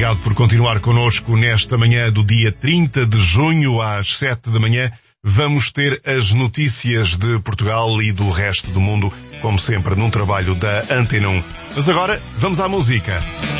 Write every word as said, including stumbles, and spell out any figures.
obrigado por continuar connosco nesta manhã do dia trinta de junho, às sete da manhã. Vamos ter as notícias de Portugal e do resto do mundo, como sempre, num trabalho da Antena um. Mas agora, vamos à música.